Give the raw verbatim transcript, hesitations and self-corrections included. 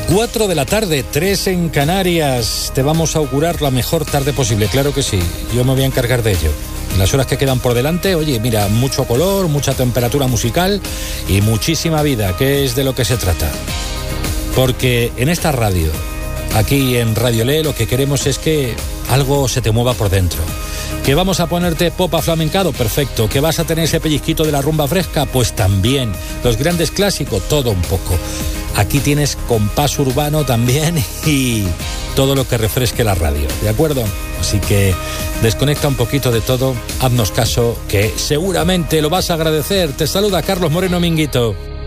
cuatro de la tarde, tres en Canarias. Te vamos a augurar la mejor tarde posible, claro que sí. Yo me voy a encargar de ello. En las horas que quedan por delante, oye, mira, mucho color, mucha temperatura musical y muchísima vida, que es de lo que se trata. Porque en esta radio, aquí en Radio Le, lo que queremos es que algo se te mueva por dentro. ¿Que vamos a ponerte pop aflamencado? Perfecto. ¿Que vas a tener ese pellizquito de la rumba fresca? Pues también. Los grandes clásicos, todo un poco. Aquí tienes compás urbano también y todo lo que refresque la radio, ¿de acuerdo? Así que desconecta un poquito de todo, haznos caso, que seguramente lo vas a agradecer. Te saluda Carlos Moreno Minguito.